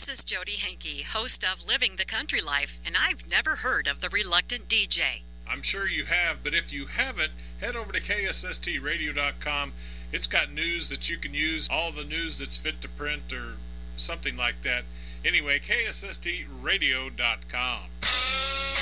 This is Jody Henke, host of Living the Country Life, and I've never heard of the Reluctant DJ. I'm sure you have, but if you haven't, head over to KSSTradio.com. It's got news that you can use, all the news that's fit to print or something like that. Anyway, KSSTradio.com.